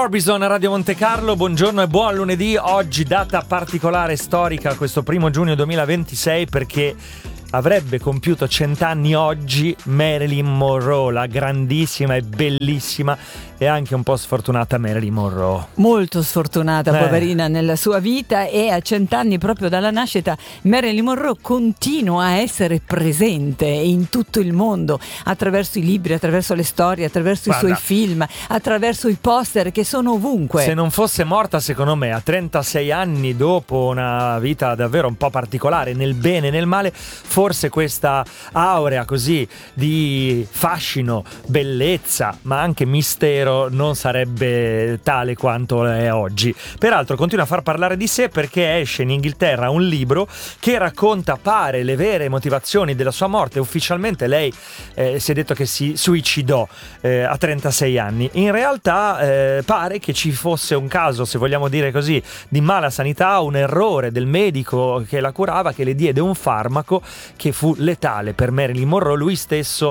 Orbison a Radio Monte Carlo, buongiorno e buon lunedì. Oggi data particolare storica, questo 1 giugno 2026, perché avrebbe compiuto 100 anni oggi Marilyn Monroe, la grandissima e bellissima e anche un po' sfortunata Marilyn Monroe. Molto sfortunata, poverina, nella sua vita, e a 100 anni proprio dalla nascita Marilyn Monroe continua a essere presente in tutto il mondo attraverso i libri, attraverso le storie, attraverso i suoi film, attraverso i poster che sono ovunque. Se non fosse morta, secondo me, a 36 anni, dopo una vita davvero un po' particolare, nel bene e nel male, forse questa aurea così di fascino, bellezza, ma anche mistero non sarebbe tale quanto è oggi. Peraltro continua a far parlare di sé perché esce in Inghilterra un libro che racconta, pare, le vere motivazioni della sua morte. Ufficialmente lei si è detto che si suicidò a 36 anni. In realtà pare che ci fosse un caso, se vogliamo dire così, di mala sanità, un errore del medico che la curava, che le diede un farmaco che fu letale per Marilyn Monroe. Lui stesso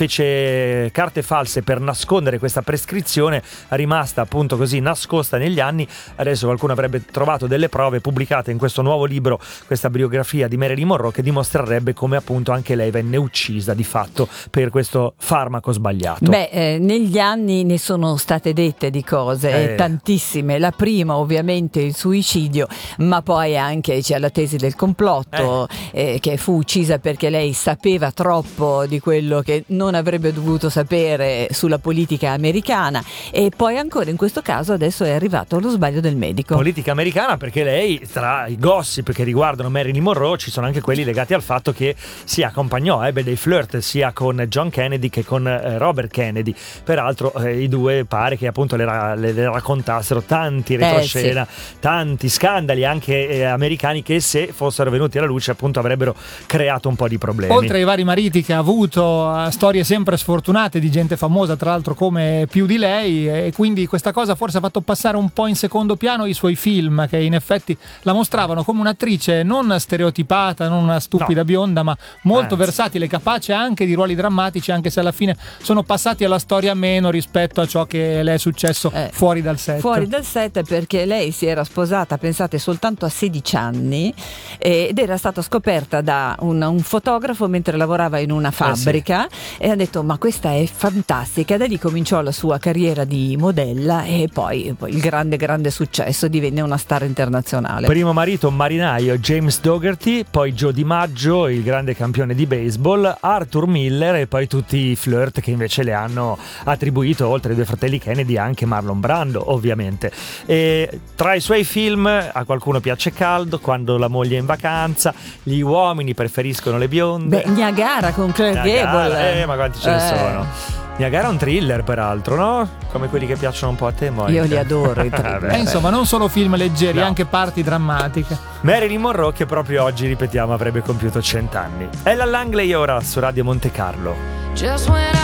fece carte false per nascondere questa prescrizione, rimasta appunto così nascosta negli anni. Adesso qualcuno avrebbe trovato delle prove pubblicate in questo nuovo libro, questa biografia di Marilyn Monroe, che dimostrerebbe come appunto anche lei venne uccisa di fatto per questo farmaco sbagliato. Negli anni ne sono state dette di cose, tantissime. La prima ovviamente il suicidio, ma poi anche c'è la tesi del complotto, che fu uccisa perché lei sapeva troppo di quello che non avrebbe dovuto sapere sulla politica americana. E poi ancora in questo caso adesso è arrivato lo sbaglio del medico. Politica americana, perché lei, tra i gossip che riguardano Marilyn Monroe, ci sono anche quelli legati al fatto che si accompagnò, ebbe dei flirt sia con John Kennedy che con Robert Kennedy. Peraltro i due pare che appunto le raccontassero tanti retroscena, tanti scandali anche americani, che se fossero venuti alla luce appunto avrebbero creato un po' di problemi. Oltre ai vari mariti che ha avuto, storie sempre sfortunate di gente famosa, tra l'altro, come più di lei, e quindi questa cosa forse ha fatto passare un po' in secondo piano i suoi film, che in effetti la mostravano come un'attrice non stereotipata, non una stupida bionda, ma molto versatile, capace anche di ruoli drammatici, anche se alla fine sono passati alla storia meno rispetto a ciò che le è successo fuori dal set. Fuori dal set, perché lei si era sposata, pensate, soltanto a 16 anni ed era stata scoperta da un fotografo mentre lavorava in una fabbrica, e ha detto: ma questa è fantastica. Da lì cominciò la sua carriera di modella e poi il grande successo, divenne una star internazionale. Primo marito, un marinaio, James Dougherty, poi Joe DiMaggio, il grande campione di baseball, Arthur Miller, e poi tutti i flirt che invece le hanno attribuito, oltre ai due fratelli Kennedy, anche Marlon Brando, ovviamente. E tra i suoi film a qualcuno piace Caldo, Quando la moglie è in vacanza, Gli uomini preferiscono le bionde. Niagara con Clark Gable. Ma quanti ce ne sono? Niagara è un thriller, peraltro, no? Come quelli che piacciono un po' a te, Monica. Io li adoro i thriller. Insomma, non solo film leggeri, anche parti drammatiche. Marilyn Monroe, che proprio oggi, ripetiamo, avrebbe compiuto 100 anni. Ella Langley ora su Radio Monte Carlo.